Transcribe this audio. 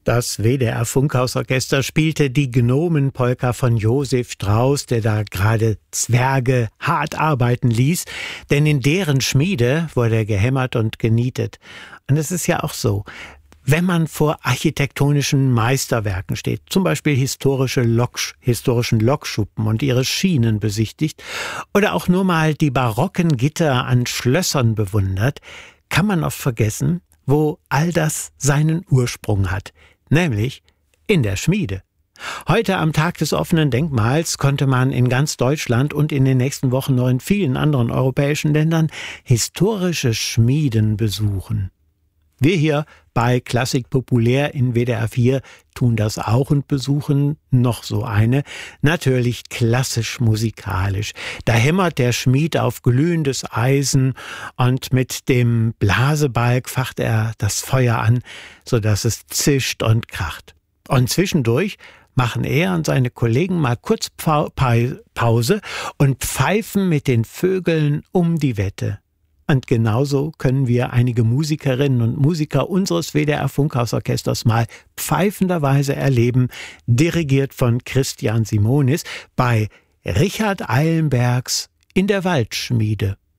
Das WDR-Funkhausorchester spielte die Gnomenpolka von Josef Strauss, der da gerade Zwerge hart arbeiten ließ, denn in deren Schmiede wurde gewämmert und genietet. Und es ist ja auch so, wenn man vor architektonischen Meisterwerken steht, zum Beispiel historischen Lokschuppen und ihre Schienen besichtigt oder auch nur mal die barocken Gitter an Schlössern bewundert, kann man oft vergessen, wo all das seinen Ursprung hat, nämlich in der Schmiede. Heute am Tag des offenen Denkmals konnte man in ganz Deutschland und in den nächsten Wochen noch in vielen anderen europäischen Ländern historische Schmieden besuchen. Wir hier bei Klassik Populär in WDR 4 tun das auch und besuchen noch so eine, natürlich klassisch-musikalisch. Da hämmert der Schmied auf glühendes Eisen und mit dem Blasebalg facht er das Feuer an, sodass es zischt und kracht. Und zwischendurch machen er und seine Kollegen mal kurz Pause und pfeifen mit den Vögeln um die Wette. Und genauso können wir einige Musikerinnen und Musiker unseres WDR-Funkhausorchesters mal pfeifenderweise erleben, dirigiert von Christian Simonis bei Richard Eilenbergs In der Waldschmiede.